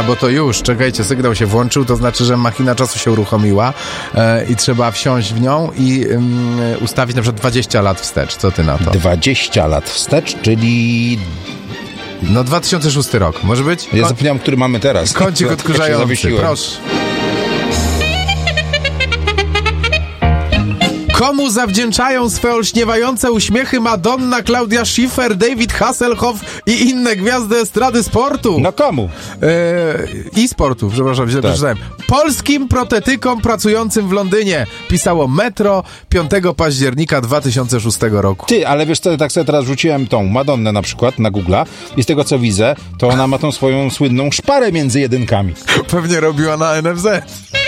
machina, bo to już, czekajcie, sygnał się włączył, to znaczy, że machina czasu się uruchomiła i trzeba wsiąść w nią i ustawić na przykład 20 lat wstecz. Co ty na to? 20 lat wstecz, czyli... No 2006 rok, może być? Ja zapomniałem, który mamy teraz. Kącik odkurzający, proszę. Komu zawdzięczają swe olśniewające uśmiechy Madonna, Claudia Schiffer, David Hasselhoff i inne gwiazdy estrady sportu? No komu? I sportu, przepraszam, źle przeczytałem. Polskim protetykom pracującym w Londynie, pisało Metro 5 października 2006 roku. Ty, ale wiesz co, tak sobie teraz rzuciłem tą Madonnę na przykład na Google'a i z tego co widzę, to ona ma tą swoją słynną szparę między jedynkami. Pewnie robiła na NFZ.